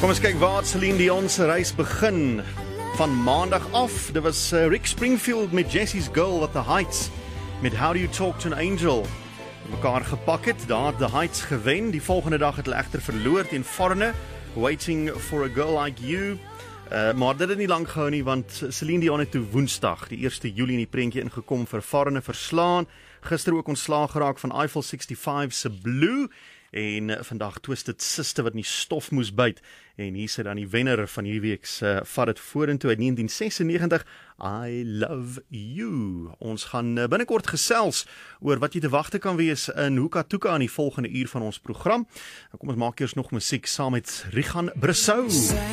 Kom ons kyk waar Celine Dion se reis begin. Van maandag af, dit was Rick Springfield met Jesse's Girl at the Heights, met How Do You Talk to an Angel, mekaar gepak het, daar het The Heights gewen, die volgende dag het hulle egter verloor teen Foreigner, Waiting for a Girl Like You, maar dit het nie lang gehou nie, want Celine Dion het toe Woensdag, die 1 Julie in die prentjie ingekom vir Foreigner verslaan, gister ook ontslaag geraak van Eiffel 65 se Blue, en vandag Twisted Sister wat in die stof moes byt, en hier sit dan die wenner van hierdie week se vat het vorentoe uit 1996, I Love You. Ons gaan binnekort gesels oor wat jy te wagte kan wees in Hoeka Toeka aan die volgende uur van ons program. Kom ons maak eers nog musiek saam met Rigan Brissou.